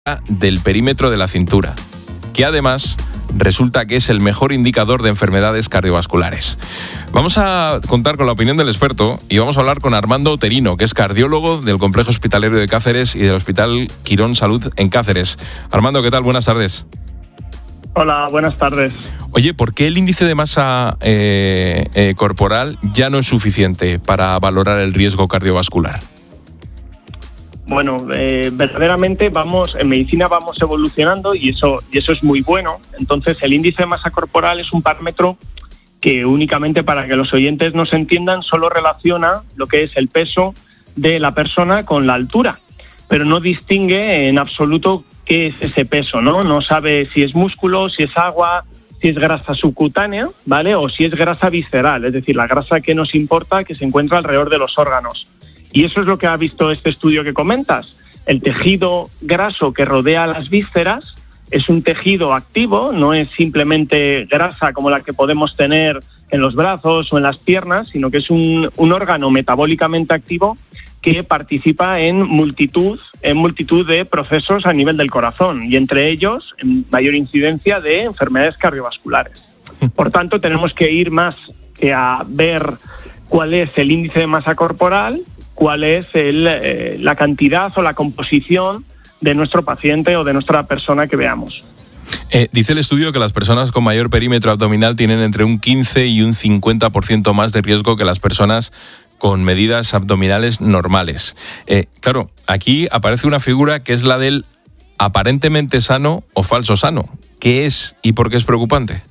del perímetro de la cintura, que además resulta que es el mejor indicador de enfermedades cardiovasculares. Vamos a contar con la opinión del experto y vamos a hablar con Armando Oterino, que es cardiólogo del Complejo Hospitalario de Cáceres y del Hospital Quirón Salud en Cáceres. Armando, ¿qué tal? Buenas tardes. Hola, buenas tardes. Oye, ¿por qué el índice de masa corporal ya no es suficiente para valorar el riesgo cardiovascular? Bueno, verdaderamente en medicina vamos evolucionando y eso es muy bueno. Entonces, el índice de masa corporal es un parámetro que únicamente, para que los oyentes nos entiendan, solo relaciona lo que es el peso de la persona con la altura, pero no distingue en absoluto qué es ese peso, ¿no? No sabe si es músculo, si es agua, si es grasa subcutánea, ¿vale? O si es grasa visceral, es decir, la grasa que nos importa, que se encuentra alrededor de los órganos. Y eso es lo que ha visto este estudio que comentas. El tejido graso que rodea las vísceras es un tejido activo, no es simplemente grasa como la que podemos tener en los brazos o en las piernas, sino que es un órgano metabólicamente activo que participa en multitud de procesos a nivel del corazón y entre ellos en mayor incidencia de enfermedades cardiovasculares. Por tanto, tenemos que ir más que a ver cuál es el índice de masa corporal, cuál es la cantidad o la composición de nuestro paciente o de nuestra persona que veamos. Dice el estudio que las personas con mayor perímetro abdominal tienen entre un 15 y un 50% más de riesgo que las personas con medidas abdominales normales. Claro, aquí aparece una figura que es la del aparentemente sano o falso sano. ¿Qué es y por qué es preocupante?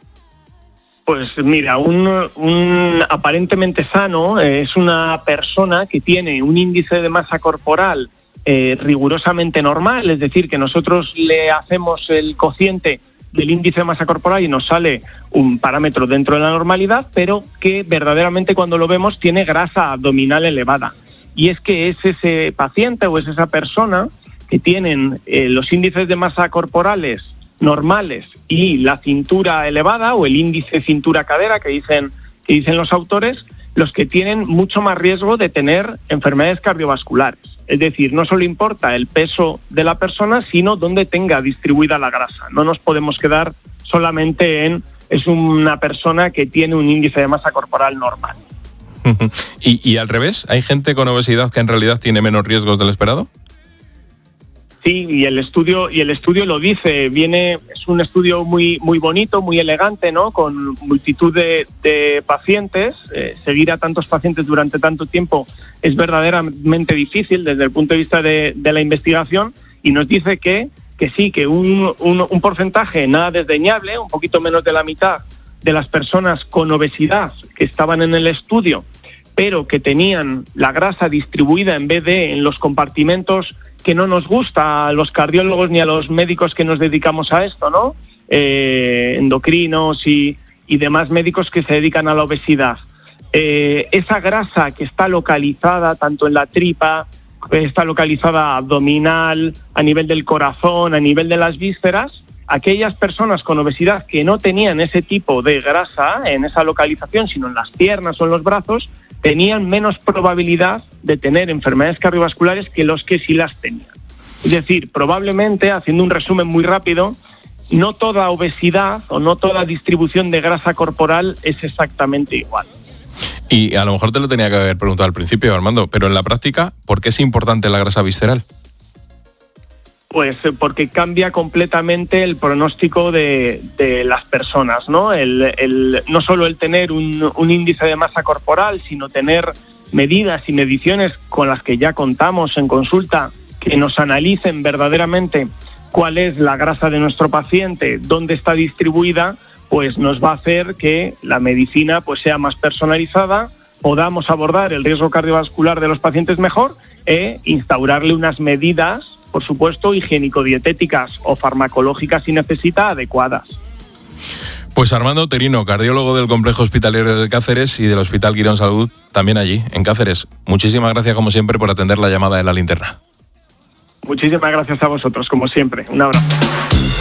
Pues mira, un aparentemente sano es una persona que tiene un índice de masa corporal rigurosamente normal, es decir, que nosotros le hacemos el cociente del índice de masa corporal y nos sale un parámetro dentro de la normalidad, pero que verdaderamente cuando lo vemos tiene grasa abdominal elevada. Y es que es ese paciente o es esa persona que tienen los índices de masa corporales normales y la cintura elevada o el índice cintura-cadera que dicen los autores, los que tienen mucho más riesgo de tener enfermedades cardiovasculares. Es decir, no solo importa el peso de la persona, sino dónde tenga distribuida la grasa. No nos podemos quedar solamente en es una persona que tiene un índice de masa corporal normal. ¿Y al revés? ¿Hay gente con obesidad que en realidad tiene menos riesgos del esperado? Sí, y el estudio lo dice. Es un estudio muy bonito, muy elegante, ¿no? Con multitud de pacientes. Seguir a tantos pacientes durante tanto tiempo es verdaderamente difícil desde el punto de vista de la investigación, y nos dice que sí, que un porcentaje nada desdeñable, un poquito menos de la mitad de las personas con obesidad que estaban en el estudio, pero que tenían la grasa distribuida en vez de en los compartimentos que no nos gusta a los cardiólogos ni a los médicos que nos dedicamos a esto, ¿no? Endocrinos y demás médicos que se dedican a la obesidad. Esa grasa que está localizada tanto en la tripa, está localizada abdominal, a nivel del corazón, a nivel de las vísceras, aquellas personas con obesidad que no tenían ese tipo de grasa en esa localización, sino en las piernas o en los brazos, tenían menos probabilidad de tener enfermedades cardiovasculares que los que sí las tenían. Es decir, probablemente, haciendo un resumen muy rápido, no toda obesidad o no toda distribución de grasa corporal es exactamente igual. Y a lo mejor te lo tenía que haber preguntado al principio, Armando, pero en la práctica, ¿por qué es importante la grasa visceral? Pues porque cambia completamente el pronóstico de las personas, ¿no? No solo el tener un índice de masa corporal, sino tener medidas y mediciones con las que ya contamos en consulta, que nos analicen verdaderamente cuál es la grasa de nuestro paciente, dónde está distribuida, pues nos va a hacer que la medicina pues sea más personalizada, podamos abordar el riesgo cardiovascular de los pacientes mejor e instaurarle unas medidas, por supuesto, higiénico-dietéticas o farmacológicas si necesita, adecuadas. Pues Armando Oterino, cardiólogo del Complejo Hospitalario de Cáceres y del Hospital Quirón Salud, también allí, en Cáceres. Muchísimas gracias, como siempre, por atender la llamada de La Linterna. Muchísimas gracias a vosotros, como siempre. Un abrazo.